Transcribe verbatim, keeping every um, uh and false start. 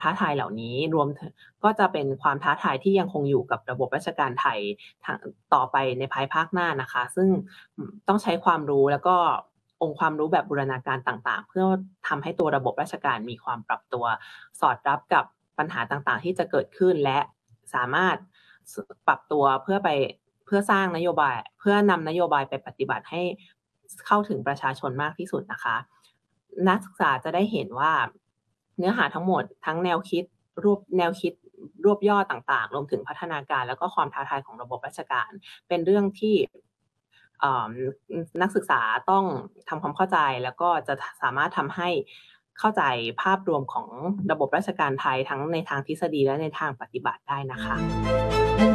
ท้าทายเหล่านี้รวมถึงก็จะเป็นความท้าทายที่ยังคงอยู่กับระบบราชการไทยทางต่อไปในภายภาคหน้านะคะ ซึ่ง อืม ต้องใช้ความรู้แล้วก็องค์ความรู้แบบบูรณาการต่าง ๆ เพื่อทำให้ตัวระบบราชการมีความปรับตัวสอดรับกับปัญหาต่าง ๆ ที่จะเกิดขึ้น และสามารถ ส ปรับตัวเพื่อไป เพื่อสร้างนโยบาย เพื่อนำนโยบายไปปฏิบัติให้ ส เข้าถึงประชาชนมากที่สุดนะคะ นักศึกษาจะได้เห็นว่า เนื้อหาทั้งหมด ทั้งแนวคิด รวบ แนวคิดรวบยอดต่าง ๆ รวมถึงพัฒนาการ แล้วก็ความท้าทายของระบบราชการ เป็นเรื่องที่ เอ่อ อือ นักศึกษาต้องทำความเข้าใจ แล้วก็จะ ท สามารถทำให้เข้าใจภาพรวมของระบบราชการไทย ทั้งในทางทฤษฎีและในทางปฏิบัติได้นะคะ